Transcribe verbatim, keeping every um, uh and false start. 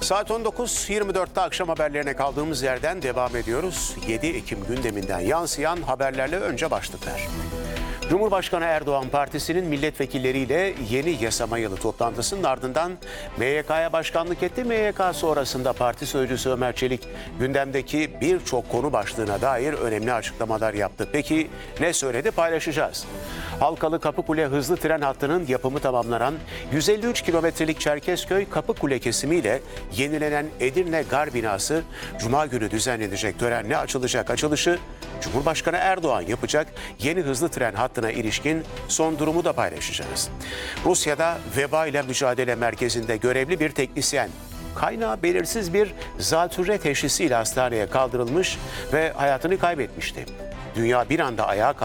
Saat on dokuz yirmi dörtte akşam haberlerine kaldığımız yerden devam ediyoruz. yedi Ekim gündeminden yansıyan haberlerle önce başlıklar. Cumhurbaşkanı Erdoğan Partisi'nin milletvekilleriyle yeni yasama yılı toplantısının ardından M Y K'ya başkanlık etti. M Y K sonrasında parti sözcüsü Ömer Çelik gündemdeki birçok konu başlığına dair önemli açıklamalar yaptı. Peki ne söyledi, paylaşacağız. Halkalı Kapıkule hızlı tren hattının yapımı tamamlanan yüz elli üç kilometrelik Çerkezköy Kapıkule kesimiyle yenilenen Edirne Gar binası Cuma günü düzenlenecek törenle açılacak. Açılışı Cumhurbaşkanı Erdoğan yapacak. Yeni hızlı tren hattına ilişkin son durumu da paylaşacağız. Rusya'da veba ile mücadele merkezinde görevli bir teknisyen kaynağı belirsiz bir zatürre teşhisiyle hastaneye kaldırılmış ve hayatını kaybetmişti. Dünya bir anda ayağa kalktı.